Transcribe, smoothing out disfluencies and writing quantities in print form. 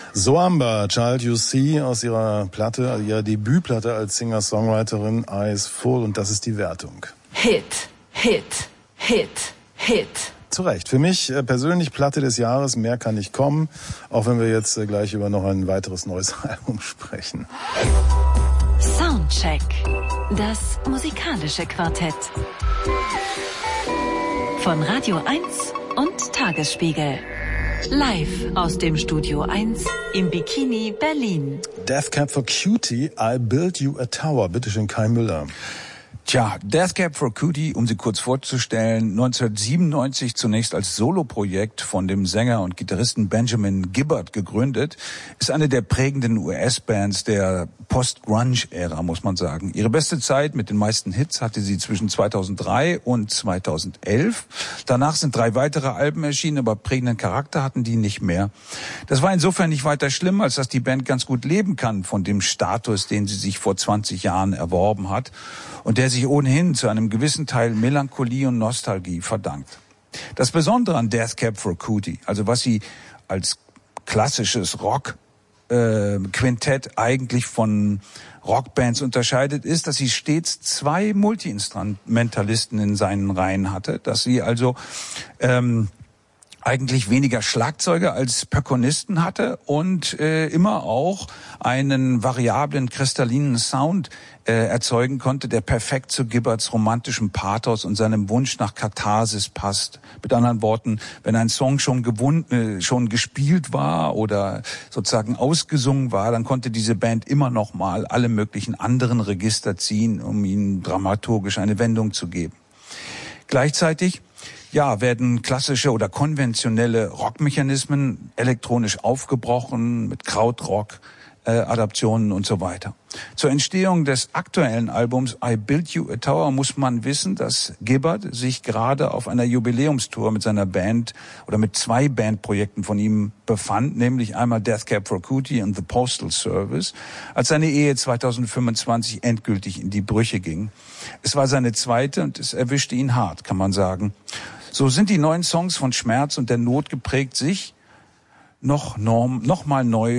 Zoamba, Child You See, aus ihrer Platte, also ihrer Debütplatte als Singer-Songwriterin, Eyes Full, und das ist die Wertung. Hit, Hit, Hit, Hit. Zu Recht. Für mich persönlich Platte des Jahres, mehr kann nicht kommen, auch wenn wir jetzt gleich über noch ein weiteres neues Album sprechen. Soundcheck, das musikalische Quartett. Von Radio 1 und Tagesspiegel. Live aus dem Studio 1 im Bikini Berlin. Death Cab for Cutie, I Built You a Tower. Bitteschön, Kai Müller. Tja, Death Cab for Cutie, um sie kurz vorzustellen, 1997 zunächst als Soloprojekt von dem Sänger und Gitarristen Benjamin Gibbard gegründet, ist eine der prägenden US-Bands der Post-Grunge-Ära, muss man sagen. Ihre beste Zeit mit den meisten Hits hatte sie zwischen 2003 und 2011. Danach sind 3 weitere Alben erschienen, aber prägenden Charakter hatten die nicht mehr. Das war insofern nicht weiter schlimm, als dass die Band ganz gut leben kann von dem Status, den sie sich vor 20 Jahren erworben hat und der sich ohnehin zu einem gewissen Teil Melancholie und Nostalgie verdankt. Das Besondere an Death Cab for Cutie, also was sie als klassisches Rock-Quintett eigentlich von Rockbands unterscheidet, ist, dass sie stets 2 Multi-Instrumentalisten in seinen Reihen hatte, dass sie also eigentlich weniger Schlagzeuger als Perkussionisten hatte und immer auch einen variablen, kristallinen Sound erzeugen konnte, der perfekt zu Gibbards romantischem Pathos und seinem Wunsch nach Katharsis passt. Mit anderen Worten, wenn ein Song schon gespielt war oder sozusagen ausgesungen war, dann konnte diese Band immer noch mal alle möglichen anderen Register ziehen, um ihnen dramaturgisch eine Wendung zu geben. Gleichzeitig werden klassische oder konventionelle Rockmechanismen elektronisch aufgebrochen mit Krautrock, Adaptionen und so weiter. Zur Entstehung des aktuellen Albums I Built You a Tower muss man wissen, dass Gibbard sich gerade auf einer Jubiläumstour mit seiner Band oder mit 2 Bandprojekten von ihm befand, nämlich einmal Death Cab for Cutie und The Postal Service, als seine Ehe 2025 endgültig in die Brüche ging. Es war seine zweite und es erwischte ihn hart, kann man sagen. So sind die neuen Songs von Schmerz und der Not geprägt, sich noch mal neu